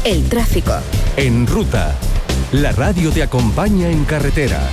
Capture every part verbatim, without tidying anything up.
El tráfico. En Ruta, la radio te acompaña en carretera.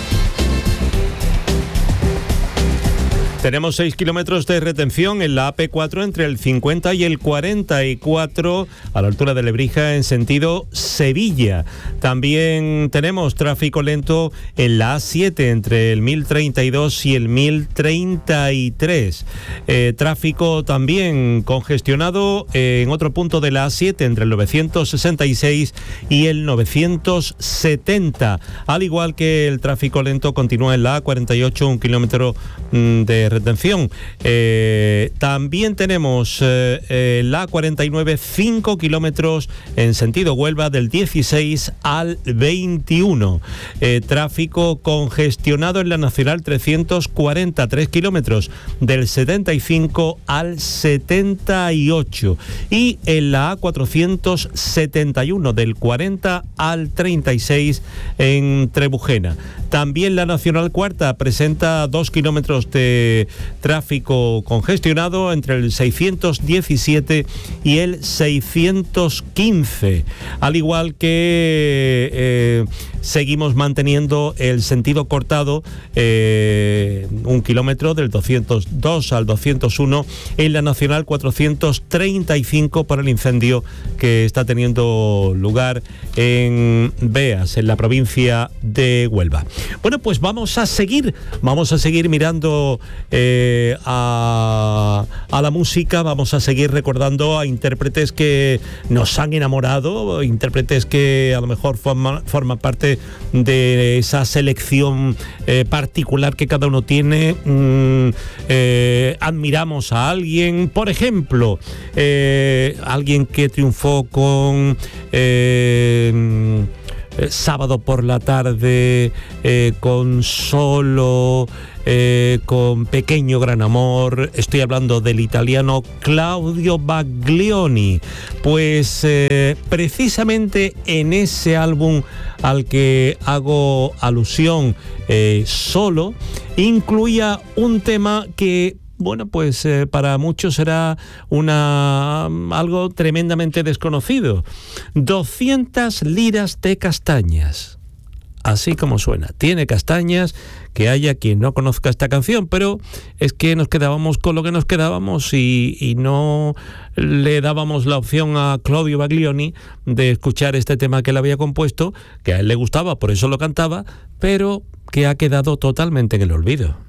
Tenemos seis kilómetros de retención en la A P cuatro entre el cincuenta y el cuarenta y cuatro a la altura de Lebrija en sentido Sevilla. También tenemos tráfico lento en la A siete entre el mil treinta y dos y el mil treinta y tres. Eh, tráfico también congestionado en otro punto de la A siete entre el novecientos sesenta y seis y el novecientos setenta. Al igual que el tráfico lento continúa en la A cuarenta y ocho, un kilómetro mmm, de retención. Eh, también tenemos eh, eh, la cuarenta y nueve, cinco kilómetros en sentido Huelva del dieciséis al veintiuno. Eh, tráfico congestionado en la Nacional trescientos cuarenta, tres kilómetros del setenta y cinco al setenta y ocho. Y en la A cuatrocientos setenta y uno del cuarenta al treinta y seis en Trebujena. También la Nacional Cuarta presenta dos kilómetros de tráfico congestionado entre el seiscientos diecisiete y el seiscientos quince, al igual que eh, seguimos manteniendo el sentido cortado, eh, un kilómetro del doscientos dos al doscientos uno en la Nacional cuatrocientos treinta y cinco por el incendio que está teniendo lugar en Beas, en la provincia de Huelva. Bueno, pues vamos a seguir, vamos a seguir mirando Eh, a, a la música, vamos a seguir recordando a intérpretes que nos han enamorado, intérpretes que a lo mejor forman, forman parte de esa selección eh, particular que cada uno tiene. Mm, eh, admiramos a alguien, por ejemplo, eh, alguien que triunfó con eh, Sábado por la tarde, eh, con Solo, eh, con Pequeño Gran Amor. Estoy hablando del italiano Claudio Baglioni. Pues eh, precisamente en ese álbum al que hago alusión, eh, Solo, incluía un tema que, bueno, pues eh, para muchos será una algo tremendamente desconocido. doscientas liras de castañas. Así como suena. Tiene castañas, que haya quien no conozca esta canción, pero es que nos quedábamos con lo que nos quedábamos y, y no le dábamos la opción a Claudio Baglioni de escuchar este tema que él había compuesto, que a él le gustaba, por eso lo cantaba, pero que ha quedado totalmente en el olvido.